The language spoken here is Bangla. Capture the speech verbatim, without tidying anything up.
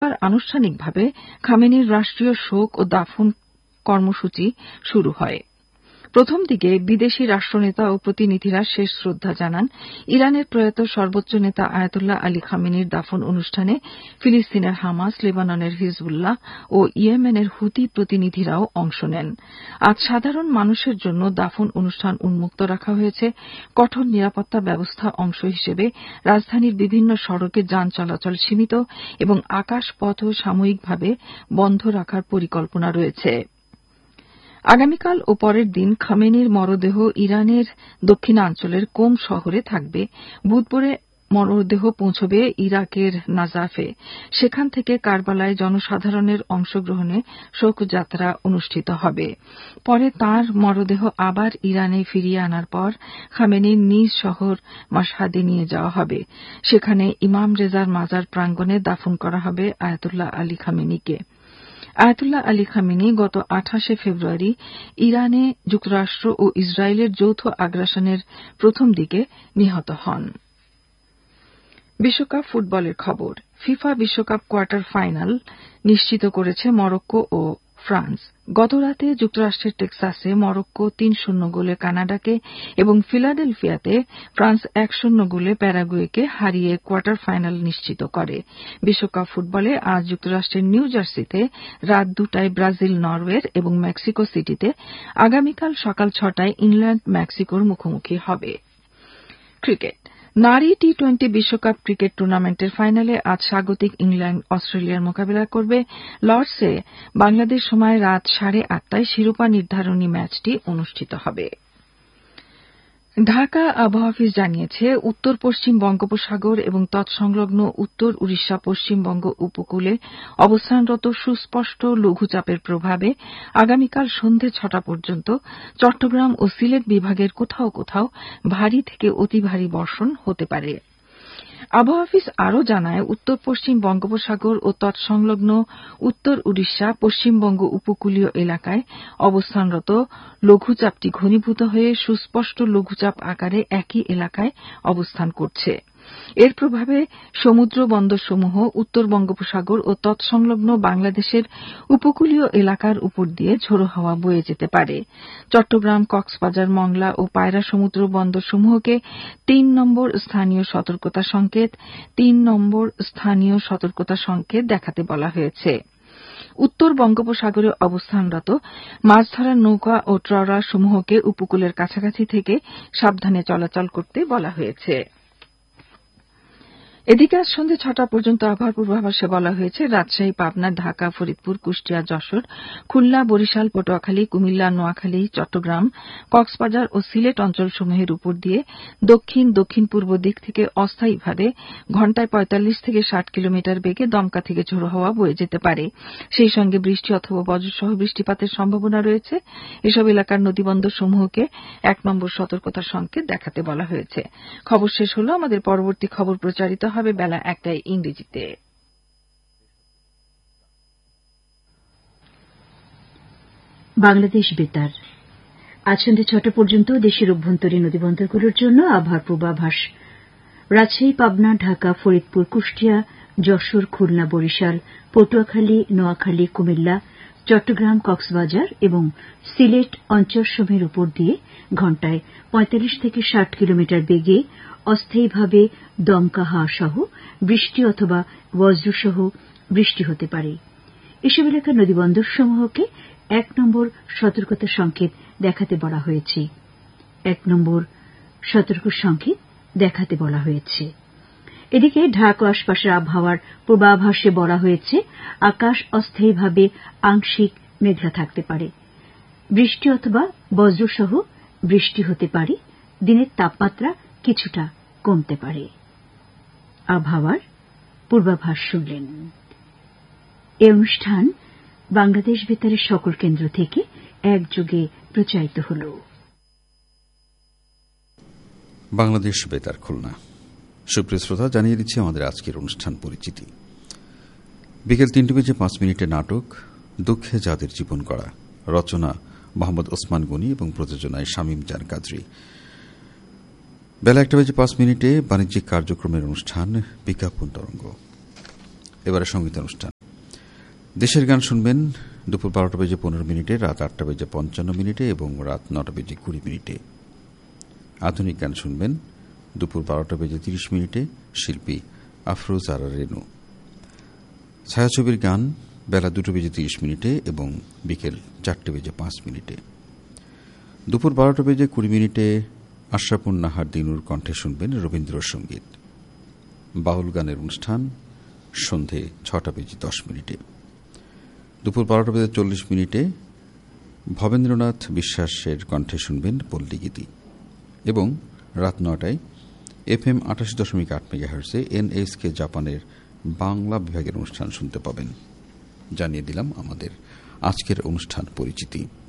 আনুষ্ঠানিকভাবে খামেনির রাষ্ট্রীয় শোক ও দাফন কর্মসূচি শুরু হয়। প্রথম দিকে বিদেশি রাষ্ট্রনেতা ও প্রতিনিধিরা শেষ শ্রদ্ধা জানান। ইরানের প্রয়াত সর্বোচ্চ নেতা আয়াতুল্লাহ আলী খামেনির দাফন অনুষ্ঠানে ফিলিস্তিনের হামাস, লেবাননের হিজবুল্লাহ ও ইয়েমেনের হুতি প্রতিনিধিরাও অংশ নেন। আজ সাধারণ মানুষের জন্য দাফন অনুষ্ঠান উন্মুক্ত রাখা হয়েছে। কঠোর নিরাপত্তা ব্যবস্থা অংশ হিসেবে রাজধানীর বিভিন্ন সড়কে যান চলাচল সীমিত এবং আকাশপথও সাময়িকভাবে বন্ধ রাখার পরিকল্পনা রয়েছে। আগামীকাল ও পরের দিন খামেনির মরদেহ ইরানের দক্ষিণাঞ্চলের কোম শহরে থাকবে। বুধবারে মরদেহ পৌঁছবে ইরাকের নাজাফে। সেখান থেকে কারবালায় জনসাধারণের অংশগ্রহণে শোকযাত্রা অনুষ্ঠিত হবে। পরে তাঁর মরদেহ আবার ইরানে ফিরিয়ে আনার পর খামেনির নিজ শহর মাশহাদে নিয়ে যাওয়া হবে। সেখানে ইমাম রেজার মাজার প্রাঙ্গণে দাফন করা হবে Ayatollah Ali খামেনিকে। Ayatollah Ali Khamenei গত আঠাশে ফেব্রুয়ারি ইরানে যুক্তরাষ্ট্র ও ইসরায়েলের যৌথ আগ্রাসনের প্রথম দিকে নিহত হন। বিশ্বকাপ ফুটবলের খবর। ফিফা বিশ্বকাপ কোয়ার্টার ফাইনাল নিশ্চিত করেছে মরক্কো ও ফ্রান্স। গতরাতে যুক্তরাষ্ট্রের টেক্সাসে মরক্কো তিন শূন্য গোলে কানাডাকে এবং ফিলাডেলফিয়াতে ফ্রান্স এক শূন্য গোলে প্যারাগুয়েকে হারিয়ে কোয়ার্টার ফাইনাল নিশ্চিত করে। বিশ্বকাপ ফুটবলে আজ যুক্তরাষ্ট্রের নিউ জার্সিতে রাত দুটায় ব্রাজিল নরওয়ের এবং মেক্সিকো সিটিতে আগামীকাল সকাল ছটায় ইংল্যান্ড মেক্সিকোর মুখোমুখি হবে। ক্রিকেট। নারী টি টোয়েন্টি বিশ্বকাপ ক্রিকেট টুর্নামেন্টের ফাইনালে আজ স্বাগতিক ইংল্যান্ড অস্ট্রেলিয়ার মোকাবিলা করবে। লর্ডসে বাংলাদেশ সময় রাত সাড়ে আটটায় শিরোপা নির্ধারণী ম্যাচটি অনুষ্ঠিত হবে। ঢাকা আবহাওয়া অফিস জানিয়েছে, উত্তর পশ্চিম বঙ্গোপসাগর এবং তৎসংলগ্ন উত্তর উড়িষ্যা পশ্চিমবঙ্গ উপকূলে অবস্থানরত সুস্পষ্ট লঘুচাপের প্রভাবে আগামীকাল সন্ধে ছটা পর্যন্ত চট্টগ্রাম ও সিলেট বিভাগের কোথাও কোথাও ভারী থেকে অতি ভারী বর্ষণ হতে পারে। আবহাওয়া অফিস আরও জানায়, উত্তর পশ্চিম বঙ্গোপসাগর ও তৎসংলগ্ন উত্তর উড়িষ্যা পশ্চিমবঙ্গ উপকূলীয় এলাকায় অবস্থানরত লঘুচাপটি ঘনীভূত হয়ে সুস্পষ্ট লঘুচাপ আকারে একই এলাকায় অবস্থান করছে। এর প্রভাবে সমুদ্র বন্দরসমূহ উত্তর বঙ্গোপসাগর ও তৎসংলগ্ন বাংলাদেশের উপকূলীয় এলাকার উপর দিয়ে ঝোড়ো হাওয়া বয়ে যেতে পারে। চট্টগ্রাম, কক্সবাজার, মংলা ও পায়রা সমুদ্র বন্দরসমূহকে তিন নম্বর স্থানীয় সতর্কতা সংকেত তিন নম্বর স্থানীয় সতর্কতা সংকেত দেখাতে বলা হয়েছে। উত্তর বঙ্গোপসাগরে অবস্থানরত মাছ ধরার নৌকা ও ট্রলার সমূহকে উপকূলের কাছাকাছি থেকে সাবধানে চলাচল করতে বলা হয়েছে। এদিকে আজ সন্ধ্যে ছটা পর্যন্ত আবহাওয়ার পূর্বাভাসে বলা হয়েছে, রাজশাহী, পাবনা, ঢাকা, ফরিদপুর, কুষ্টিয়া, যশোর, খুলনা, বরিশাল, পটুয়াখালী, কুমিল্লা, নোয়াখালী, চট্টগ্রাম, কক্সবাজার ও সিলেট অঞ্চলসমূহের উপর দিয়ে দক্ষিণ দক্ষিণ পূর্ব দিক থেকে অস্থায়ীভাবে ঘণ্টায় পঁয়তাল্লিশ থেকে ষাট কিলোমিটার বেগে দমকা থেকে ঝোড়ো হাওয়া বয়ে যেতে পারে। সেই সঙ্গে বৃষ্টি অথবা বজ্রসহ বৃষ্টিপাতের সম্ভাবনা রয়েছে। এসব এলাকার নদীবন্দরসমূহকে এক নম্বর সতর্কতা সংকেত দেখাতে বলা হয়েছে। খবর শেষ হল। আমাদের পরবর্তী খবর প্রচারিত হবে বেলা একটায় ইংরেজিতে। বাংলাদেশ বেতার। আজ সন্ধ্যে ছটা পর্যন্ত দেশের অভ্যন্তরীণ নদীবন্দরগুলোর জন্য আবহাওয়ার পূর্বাভাস। রাজশাহী, পাবনা, ঢাকা, ফরিদপুর, কুষ্টিয়া, যশোর, খুলনা, বরিশাল, পটুয়াখালী, নোয়াখালী, কুমিল্লা, চট্টগ্রাম, কক্সবাজার এবং সিলেট অঞ্চলসমূহের উপর দিয়ে ঘণ্টায় পঁয়তাল্লিশ থেকে ষাট কিলোমিটার বেগে অস্থায়ীভাবে দমকা হাওয়া সহ বৃষ্টি অথবা বজ্রসহ বৃষ্টি হতে পারে। এসব এলাকার নদীবন্দরসমূহকে এক নম্বর সতর্কতা সংকেত দেখাতে বলা হয়েছে এক নম্বর সতর্ক সংকেত দেখাতে বলা হয়েছে এদিকে ঢাকা আশপাশের আবহাওয়ার পূর্বাভাসে বলা হয়েছে, আকাশ অস্থায়ীভাবে আংশিক মেঘলা থাকতে পারে। বৃষ্টি অথবা বজ্রসহ বৃষ্টি হতে পারে। দিনের তাপমাত্রা কিছুটা কমতে পারে। আবহাওয়ার পূর্বাভাস শুনলেন। এই অনুষ্ঠান বাংলাদেশ বেতারের সকল কেন্দ্র থেকে একযোগে প্রচারিত হল। বাংলাদেশ বেতার খুলনা। সুপ্রিয় শ্রোতা, জানিয়ে দিচ্ছি আমাদের আজকের অনুষ্ঠান পরিচিতি। বিকেল তিনটে বেজে পাঁচ মিনিটে নাটক দুঃখে যাদের জীবন গড়া, রচনা মোহাম্মদ ওসমান গনি এবং প্রযোজনায় শামীম জান কাদরি। বেলা একটা বেজে পাঁচ মিনিটে বাণিজ্যিক কার্যক্রমের অনুষ্ঠান বিজ্ঞাপন তরঙ্গ। এবারে সঙ্গীত অনুষ্ঠান। দেশের গান শুনবেন দুপুর বারোটা বেজে পনেরো মিনিটে, রাত আটটা বেজে পঞ্চান্ন মিনিটে এবং রাত নটা বেজে কুড়ি মিনিটে। আধুনিক গান শুনবেন দুপুর বারোটা বেজে তিরিশ মিনিটে, শিল্পী আফরোজ আরা রেনু। ছায়াছবির গান বেলা দুটো বেজে তিরিশ মিনিটে এবং বিকেল চারটে বেজে পাঁচ মিনিটে। দুপুর বারোটা বেজে কুড়ি মিনিটে আশরাফুন নাহার দিনুর কণ্ঠে শুনবেন রবীন্দ্রসঙ্গীত। বাউল গানের অনুষ্ঠান সন্ধে ছটা বেজে দশ মিনিটে। দুপুর বারোটা বেজে চল্লিশ মিনিটে ভবেন্দ্রনাথ বিশ্বাসের কণ্ঠে শুনবেন পল্লীগীতি এবং রাত নটায় এফ এম আটাশি দশমিক আট মেগাহার্জে এনএসকে জাপানের বাংলা বিভাগের অনুষ্ঠান শুনতে পাবেন। জানিয়ে দিলাম আমাদের আজকের অনুষ্ঠান পরিচিতি।